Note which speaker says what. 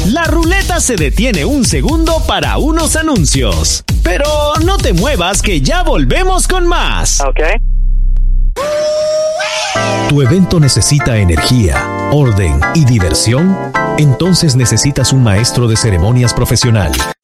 Speaker 1: La ruleta se detiene un segundo para unos anuncios. Pero no te muevas que ya volvemos con más.
Speaker 2: Okay.
Speaker 1: ¿Tu evento necesita energía, orden y diversión? Entonces necesitas un maestro de ceremonias profesional.